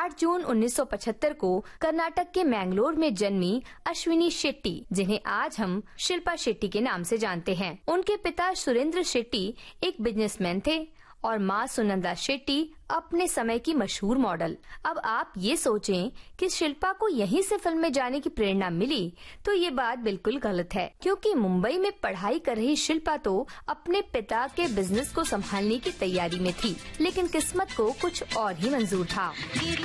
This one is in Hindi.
8 जून 1975 को कर्नाटक के मैंगलोर में जन्मी अश्विनी शेट्टी, जिन्हें आज हम शिल्पा शेट्टी के नाम से जानते हैं। उनके पिता सुरेंद्र शेट्टी एक बिजनेसमैन थे और माँ सुनंदा शेट्टी अपने समय की मशहूर मॉडल। अब आप ये सोचें कि शिल्पा को यहीं से फिल्म में जाने की प्रेरणा मिली, तो ये बात बिल्कुल गलत है, क्योंकि मुंबई में पढ़ाई कर रही शिल्पा तो अपने पिता के बिजनेस को संभालने की तैयारी में थी, लेकिन किस्मत को कुछ और ही मंजूर था।